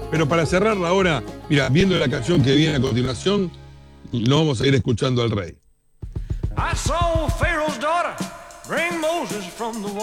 Pero para cerrar ahora, mira, viendo la canción que viene a continuación, no vamos a ir escuchando al rey. I saw Pharaoh's daughter bring Moses from the